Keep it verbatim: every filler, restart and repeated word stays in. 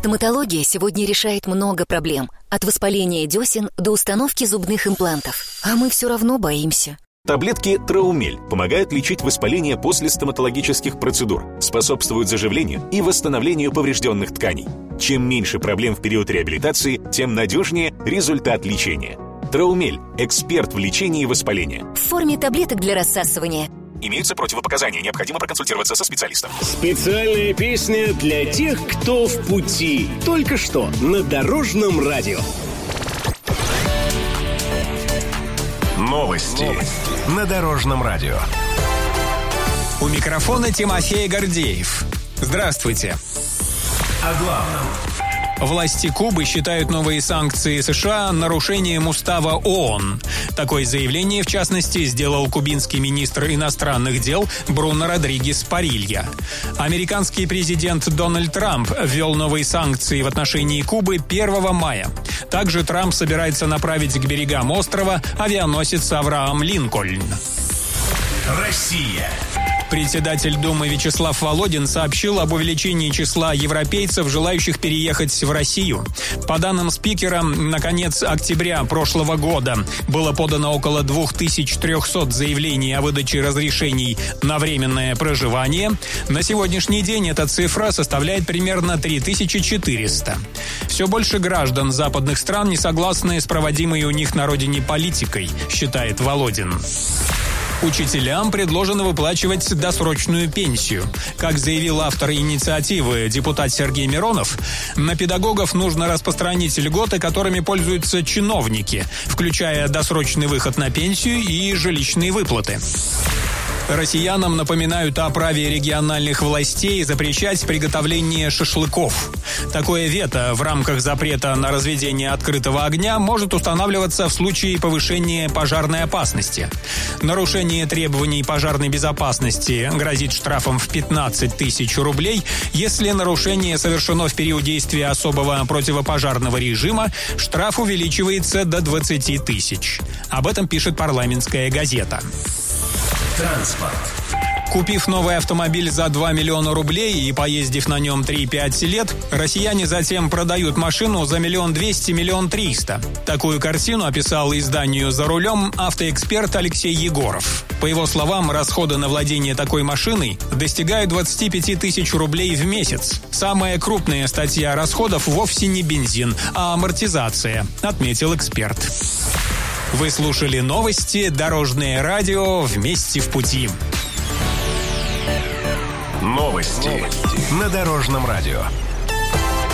Стоматология сегодня решает много проблем. От воспаления десен до установки зубных имплантов. А мы все равно боимся. Таблетки Траумель помогают лечить воспаление после стоматологических процедур, способствуют заживлению и восстановлению поврежденных тканей. Чем меньше проблем в период реабилитации, тем надежнее результат лечения. Траумель – эксперт в лечении воспаления. В форме таблеток для рассасывания. Имеются противопоказания, необходимо проконсультироваться со специалистом. Специальная песня для тех, кто в пути. Только что на Дорожном радио. Новости, Новости на Дорожном радио. У микрофона Тимофей Гордеев. Здравствуйте. О главном. Власти Кубы считают новые санкции США нарушением устава ООН. Такое заявление, в частности, сделал кубинский министр иностранных дел Бруно Родригес Парилья. Американский президент Дональд Трамп ввел новые санкции в отношении Кубы первого мая. Также Трамп собирается направить к берегам острова авианосец Авраам Линкольн. Россия. Председатель Думы Вячеслав Володин сообщил об увеличении числа европейцев, желающих переехать в Россию. По данным спикера, на конец октября прошлого года было подано около две тысячи триста заявлений о выдаче разрешений на временное проживание. На сегодняшний день эта цифра составляет примерно три тысячи четыреста. Все больше граждан западных стран не согласны с проводимой у них на родине политикой, считает Володин. Учителям предложено выплачивать досрочную пенсию. Как заявил автор инициативы депутат Сергей Миронов, на педагогов нужно распространить льготы, которыми пользуются чиновники, включая досрочный выход на пенсию и жилищные выплаты. Россиянам напоминают о праве региональных властей запрещать приготовление шашлыков. Такое вето в рамках запрета на разведение открытого огня может устанавливаться в случае повышения пожарной опасности. Нарушение требований пожарной безопасности грозит штрафом в пятнадцать тысяч рублей. Если нарушение совершено в период действия особого противопожарного режима, штраф увеличивается до двадцати тысяч. Об этом пишет «Парламентская газета». Транспорт. Купив новый автомобиль за два миллиона рублей и поездив на нем три-пять лет, россияне затем продают машину за миллион двести, миллион триста. Такую картину описал изданию «За рулем» автоэксперт Алексей Егоров. По его словам, расходы на владение такой машиной достигают двадцати пяти тысяч рублей в месяц. Самая крупная статья расходов вовсе не бензин, а амортизация, отметил эксперт. Вы слушали новости «Дорожное радио» вместе в пути. Новости на Дорожном радио.